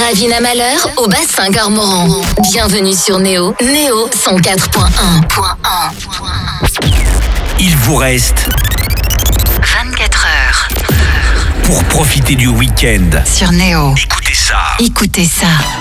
Ravina Malheur au bassin Garmoran. Bienvenue sur Néo. Néo 104.1. Il vous reste 24 heures pour profiter du week-end. sur Néo. Écoutez ça. Écoutez ça.